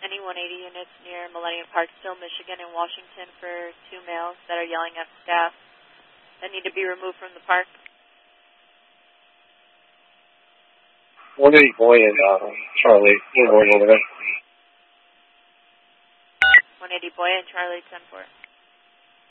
Any 180 units near Millennium Park, Still, Michigan, and Washington for 2 males that are yelling at staff that need to be removed from the park. 180 boy and Charlie, over there. 180 boy and Charlie 10-4.